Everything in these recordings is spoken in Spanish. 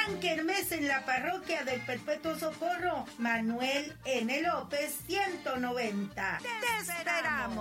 gran kermés en la parroquia del Perpetuo Socorro, Manuel N. López 190. ¡Te esperamos!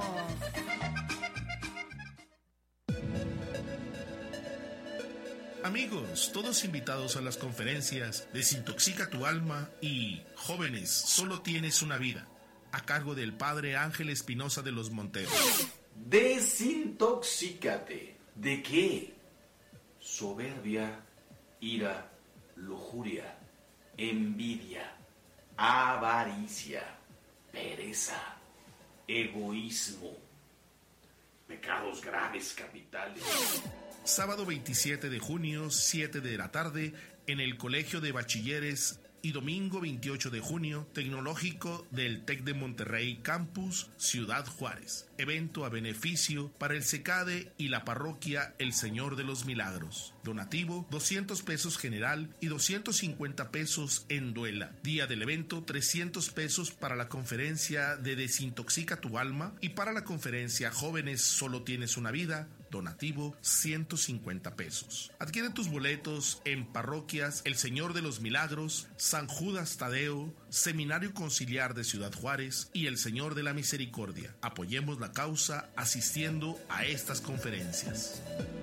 Amigos, todos invitados a las conferencias Desintoxica tu alma y Jóvenes, solo tienes una vida, a cargo del Padre Ángel Espinosa de los Monteros. Desintoxícate. ¿De qué? Soberbia, ira, lujuria, envidia, avaricia, pereza, egoísmo, pecados graves capitales. Sábado 27 de junio, 7 de la tarde, en el Colegio de Bachilleres, y domingo 28 de junio, Tecnológico del TEC de Monterrey Campus, Ciudad Juárez. Evento a beneficio para el CECADE y la parroquia El Señor de los Milagros. Donativo, 200 pesos general y 250 pesos en duela. Día del evento, 300 pesos para la conferencia de Desintoxica tu alma y para la conferencia Jóvenes, solo tienes una vida. Donativo, 150 pesos. Adquiere tus boletos en parroquias El Señor de los Milagros, San Judas Tadeo, Seminario Conciliar de Ciudad Juárez y El Señor de la Misericordia. Apoyemos la causa asistiendo a estas conferencias.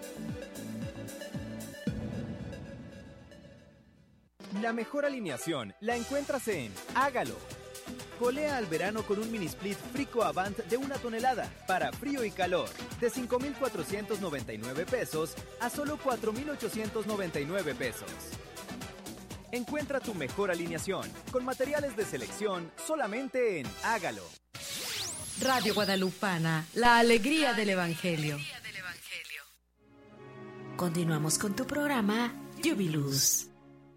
La mejor alineación la encuentras en Hágalo. Colea al verano con un mini split Frico Avant de 1 tonelada para frío y calor, de 5,499 pesos a solo 4,899 pesos. Encuentra tu mejor alineación con materiales de selección solamente en Hágalo. Radio Guadalupana, la alegría del Evangelio. Continuamos con tu programa Jubilus.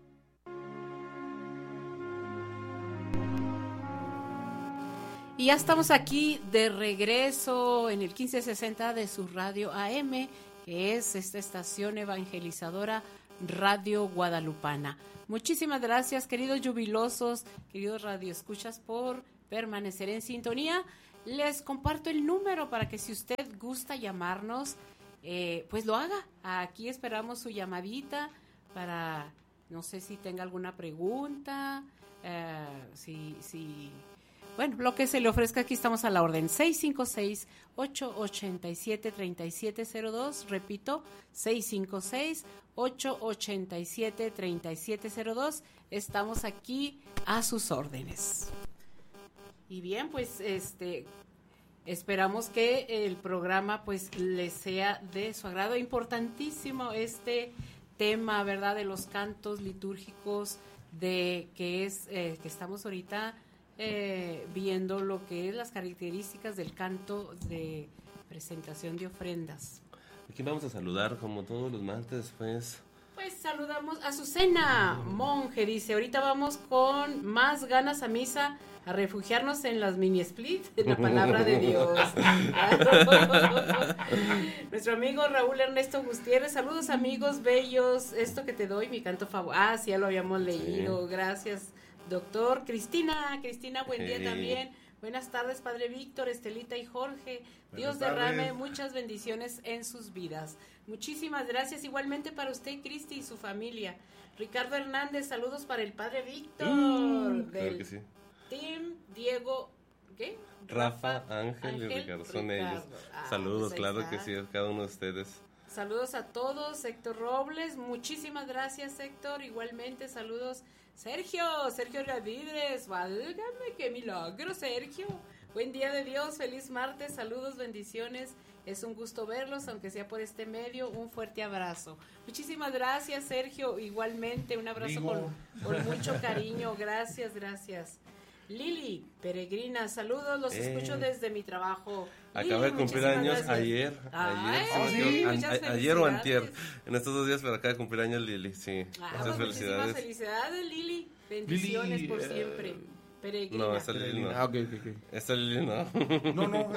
Y ya estamos aquí de regreso en el 1560 de su radio AM, que es esta estación evangelizadora Radio Guadalupana. Muchísimas gracias, queridos jubilosos, queridos radioescuchas, por permanecer en sintonía. Les comparto el número para que si usted gusta llamarnos, pues lo haga. Aquí esperamos su llamadita para, no sé si tenga alguna pregunta, bueno, lo que se le ofrezca, aquí estamos a la orden. 656-887-3702. Repito, 656-887-3702. Estamos aquí a sus órdenes. Y bien, pues esperamos que el programa pues les sea de su agrado. Importantísimo este tema, ¿verdad? De los cantos litúrgicos, que estamos ahorita viendo lo que es las características del canto de presentación de ofrendas. Aquí vamos a saludar como todos los martes, pues saludamos a Azucena Monje, dice, ahorita vamos con más ganas a misa, a refugiarnos en las mini split de la palabra de Dios. Nuestro amigo Raúl Ernesto Gutiérrez, saludos amigos bellos, esto que te doy, mi canto favorito. Sí, ya lo habíamos leído, gracias. Doctor, Cristina, buen día también. Buenas tardes, Padre Víctor, Estelita y Jorge. Dios derrame muchas bendiciones en sus vidas. Muchísimas gracias. Igualmente para usted, Cristi, y su familia. Ricardo Hernández, saludos para el Padre Víctor. Claro que sí. Team Diego, ¿qué? Rafa, Ángel y Ricardo, son ellos. Saludos, pues claro que sí, a cada uno de ustedes. Saludos a todos. Héctor Robles, muchísimas gracias, Héctor. Igualmente, saludos. Sergio Ramírez, válgame, qué milagro, Sergio. Buen día de Dios, feliz martes, saludos, bendiciones. Es un gusto verlos, aunque sea por este medio. Un fuerte abrazo. Muchísimas gracias, Sergio. Igualmente, un abrazo con mucho cariño. Gracias. Lili Peregrina, saludos, los escucho desde mi trabajo. Acabo de cumplir años ayer o antier, en estos 2 días, pero acaba de cumplir años Lili, sí. Muchas felicidades. Felicidades, Lili. Bendiciones Lili, por siempre. Peregrina. No, esta Lili no. Okay. Esta Lili no. No,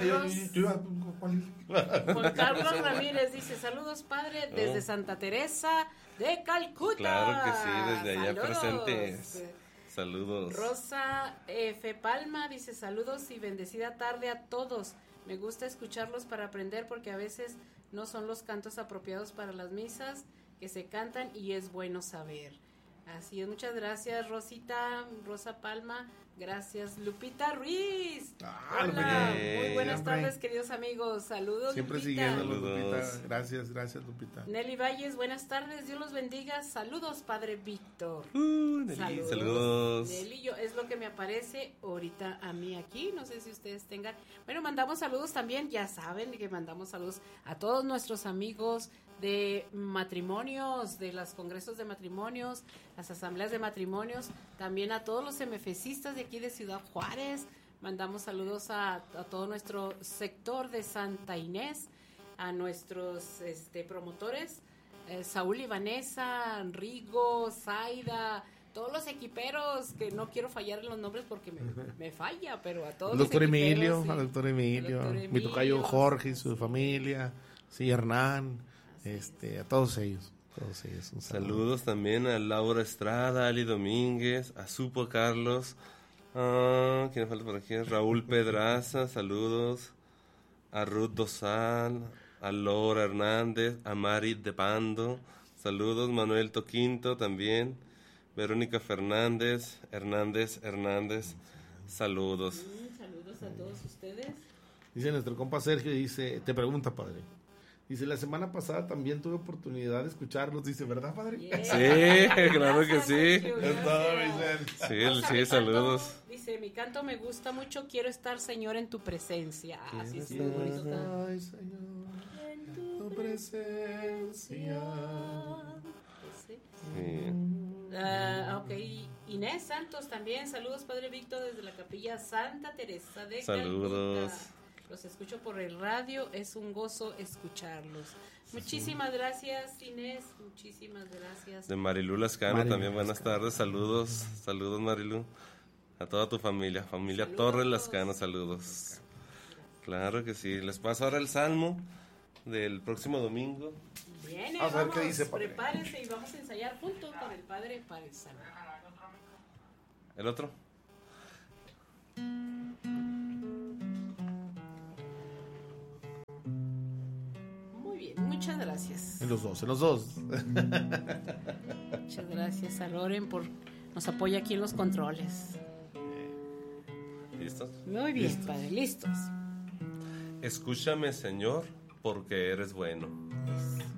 Juan Carlos Ramírez dice, saludos padre, desde Santa Teresa de Calcuta. Claro que sí, desde allá presentes. Saludos. Rosa F. Palma dice, saludos y bendecida tarde a todos. Me gusta escucharlos para aprender porque a veces no son los cantos apropiados para las misas que se cantan y es bueno saber. Así es, muchas gracias Rosa Palma, gracias Lupita Ruiz. Hola, muy buenas tardes queridos amigos, saludos siempre Lupita. Siguiéndolos, Lupita, gracias Lupita. Nelly Valles, buenas tardes, Dios los bendiga, saludos Padre Víctor. Nelly, saludos. Nelly, es lo que me aparece ahorita a mí aquí, no sé si ustedes tengan, bueno, mandamos saludos también, ya saben que mandamos saludos a todos nuestros amigos de matrimonios, de los congresos de matrimonios, las asambleas de matrimonios, también a todos los MFCistas de aquí de Ciudad Juárez, mandamos saludos a todo nuestro sector de Santa Inés, a nuestros promotores, Saúl y Vanessa, Rigo, Zaida, todos los equiperos, que no quiero fallar en los nombres porque me falla, pero a todos al doctor los Emilio, sí. al doctor Emilio, mi tocayo Jorge y su familia, sí, Hernán, a todos ellos un saludos también a Laura Estrada, Ali Domínguez, a Supo Carlos, ¿quién falta por aquí? Raúl Pedraza, saludos, a Ruth Dosal, a Laura Hernández, a Mari de Pando, saludos, Manuel Toquinto también, Verónica Hernández, saludos. Saludos a todos ustedes. Dice nuestro compa Sergio, te pregunta, padre. Dice, la semana pasada también tuve oportunidad de escucharlos. Dice, ¿verdad, padre? Yeah. Sí, claro que sí. Sí, saludos. Dice, mi canto me gusta mucho, quiero estar, Señor, en tu presencia. Así es, bonito. Ay, Señor, en tu presencia. Sí. Ok, Inés Santos también, saludos Padre Víctor desde la Capilla Santa Teresa de saludos. Calcuta. Los escucho por el radio, es un gozo escucharlos. Muchísimas gracias Inés, muchísimas gracias. De Marilu Lascano también, buenas tardes, saludos Marilu. A toda tu familia saludos. Torres Lascano, saludos. Claro que sí, les paso ahora el salmo del próximo domingo. Bien, a ver qué dice, prepárense y vamos a ensayar junto con el Padre para el salmo. ¿El otro? Muy bien, muchas gracias. En los dos. Muchas gracias a Loren por nos apoya aquí en los controles. ¿Listos? Muy bien, ¿listos? Padre, listos. Escúchame, Señor, porque eres bueno.